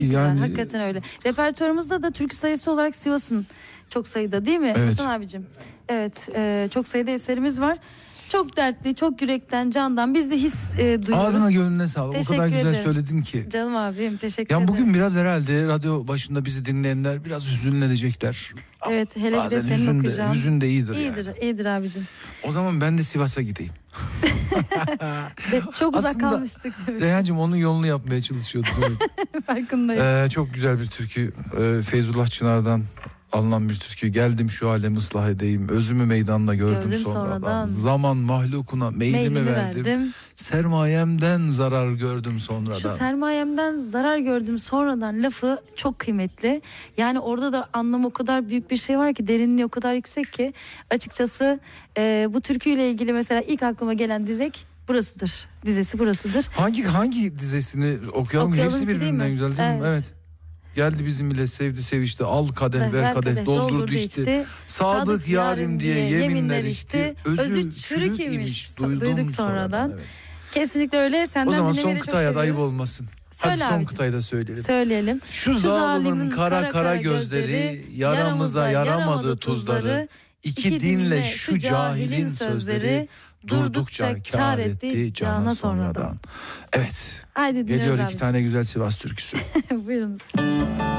Güzel, hakikaten öyle. Repertuarımızda da türkü sayısı olarak Sivas'ın çok sayıda, değil mi? Evet. Hasan abicim. Evet, çok sayıda eserimiz var. Çok dertli, çok yürekten, candan biz de his duyuyoruz. Ağzına gönlüne sağlık. Teşekkür O kadar güzel ederim. söyledin ki. Canım abim, teşekkür Ya ederim. bugün biraz herhalde radyo başında bizi dinleyenler biraz hüzünlenecekler. Evet, hele bir de Bazen senin okuyacağın. hüzün de iyidir, İyidir, yani. iyidir abicim. O zaman ben de Sivas'a gideyim. Çok uzak Aslında kalmıştık. Reyhancığım onun yolunu yapmaya çalışıyorduk. Evet. Farkındayım. Çok güzel bir türkü. Feyzullah Çınar'dan alınan bir türkü. Geldim şu alemi ıslah edeyim. Özümü meydanda gördüm sonradan. Zaman mahlukuna meydimi verdim. Sermayemden zarar gördüm sonradan. Şu sermayemden zarar gördüm sonradan lafı çok kıymetli. Yani orada da anlamı o kadar büyük bir şey var ki, derinliği o kadar yüksek ki açıkçası bu türküyle ilgili mesela ilk aklıma gelen dizek burasıdır. Dizesi burasıdır. Hangi dizesini okuyalım? Hepsi birbirinden güzel değil mi? Evet. Geldi bizim ile sevdi sevişti, al kadeh ver kadeh, doldurdu içti. Sadık yarim diye yeminler içti. Özü çürük imiş duyduk sonradan. Evet. Kesinlikle öyle. Senden o zaman dinlemeyi son çok kıtaya da ayıp seviyoruz. olmasın. Söyle hadi son abicim. kıtayı da söyleyelim. Söyleyelim. Şu zalimin kara gözleri, yaramıza yaramadı tuzları, iki dinle şu cahilin sözleri, durdukça kâr etti cana sonradan. Evet. Haydi geliyor iki abicim. tane güzel Sivas türküsü. Buyurunuz.